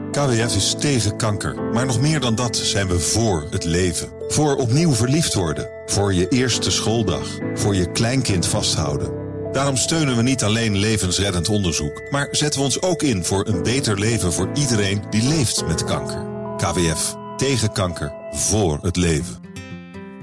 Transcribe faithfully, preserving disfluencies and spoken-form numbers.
K W F is tegen kanker, maar nog meer dan dat zijn we voor het leven. Voor opnieuw verliefd worden, voor je eerste schooldag, voor je kleinkind vasthouden. Daarom steunen we niet alleen levensreddend onderzoek, maar zetten we ons ook in voor een beter leven voor iedereen die leeft met kanker. K W F, tegen kanker, voor het leven.